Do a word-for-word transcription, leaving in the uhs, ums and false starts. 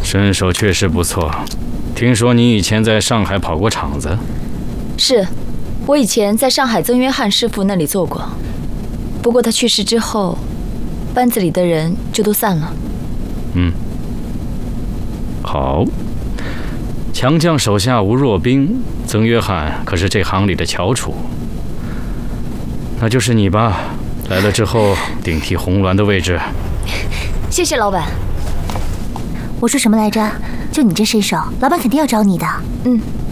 身手确实不错。听说你以前在上海跑过场子？ 是，我以前在上海曾约翰师傅那里做过。不过他去世之后，班子里的人就都散了。 嗯，好。强将手下无弱兵，曾约翰可是这行里的翘楚。那就是你吧？来了之后顶替红鸾的位置。 谢谢老板。 我说什么来着？就你这身手，老板肯定要找你的。 嗯。